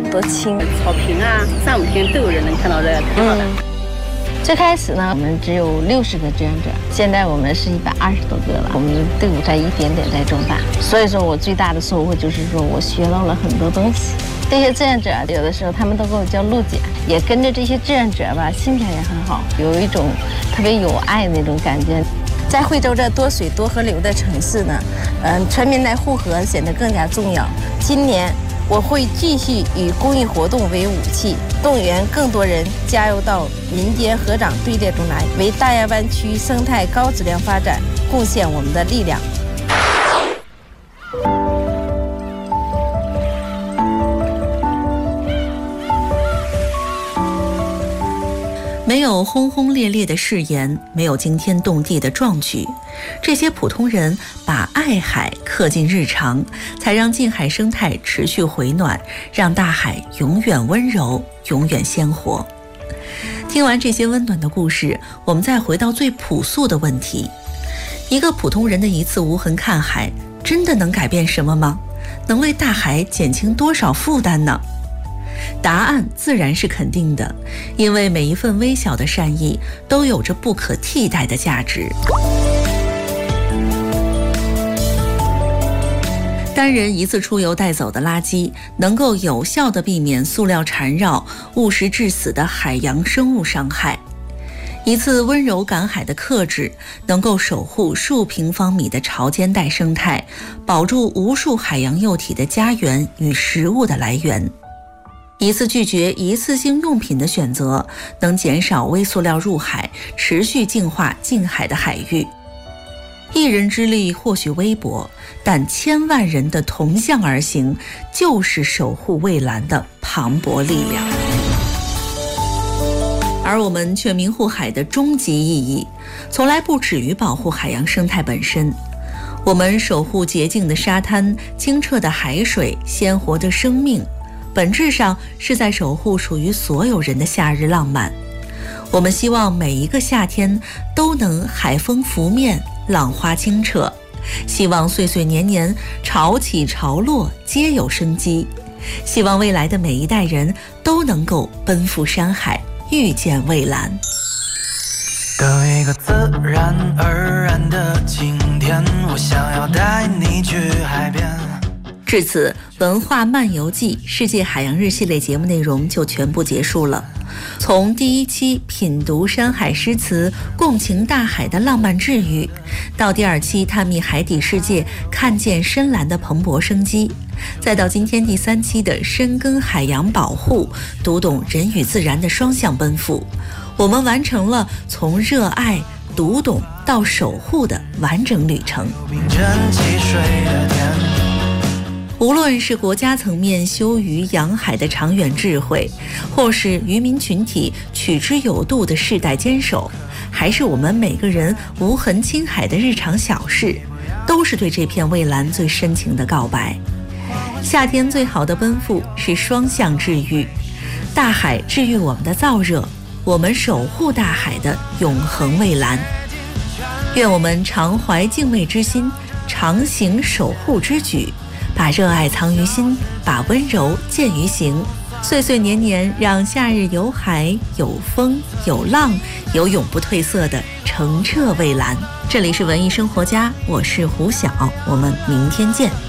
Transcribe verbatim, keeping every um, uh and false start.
多青。 草坪啊，三五天都有人能看到这个，挺好的。嗯最开始呢，我们只有六十个志愿者，现在我们是一百二十多个了。我们的队伍在一点点在壮大，所以说我最大的收获就是说我学到了很多东西。这些志愿者有的时候他们都给我叫陆姐，也跟着这些志愿者吧，心情也很好，有一种特别有爱的那种感觉。在惠州这多水多河流的城市呢，嗯，全民来护河显得更加重要。今年我会继续以公益活动为武器，动员更多人加入到民间合掌队列中来，为大亚湾区生态高质量发展贡献我们的力量。 没有轰轰烈烈的誓言，没有惊天动地的壮举，这些普通人把爱海刻进日常，才让近海生态持续回暖，让大海永远温柔，永远鲜活。听完这些温暖的故事，我们再回到最朴素的问题：一个普通人的一次无痕看海，真的能改变什么吗？能为大海减轻多少负担呢？答案自然是肯定的，因为每一份微小的善意都有着不可替代的价值。单人一次出游带走的垃圾，能够有效地避免塑料缠绕、误食致死的海洋生物伤害。一次温柔赶海的克制，能够守护数平方米的潮间带生态，保住无数海洋幼体的家园与食物的来源。一次拒绝一次性用品的选择，能减少微塑料入海，持续净化近海的海域。一人之力或许微薄，但千万人的同向而行，就是守护蔚蓝的磅礴力量。而我们全民护海的终极意义，从来不止于保护海洋生态本身。我们守护洁净的沙滩、清澈的海水、鲜活的生命，本质上是在守护属于所有人的夏日浪漫。我们希望每一个夏天都能海风拂面，浪花清澈，希望岁岁年年潮起潮落皆有生机，希望未来的每一代人都能够奔赴山海，遇见蔚蓝。 的一个自然而然的晴天，我想要带你去海边。 至此，文化漫游记世界海洋日系列节目内容就全部结束了。从第一期品读山海诗词，共情大海的浪漫治愈，到第二期探秘海底世界，看见深蓝的蓬勃生机，再到今天第三期的深耕海洋保护，读懂人与自然的双向奔赴，我们完成了从热爱、读懂到守护的完整旅程。无论是国家层面修渔养海的长远智慧，或是渔民群体取之有度的世代坚守，还是我们每个人无痕亲海的日常小事，都是对这片蔚蓝最深情的告白。夏天最好的奔赴是双向治愈，大海治愈我们的燥热，我们守护大海的永恒蔚蓝。愿我们常怀敬畏之心，常行守护之举，把热爱藏于心，把温柔见于行，岁岁年年让夏日有海有风有浪，有永不褪色的澄澈蔚蓝。这里是文艺生活家，我是胡晓，我们明天见。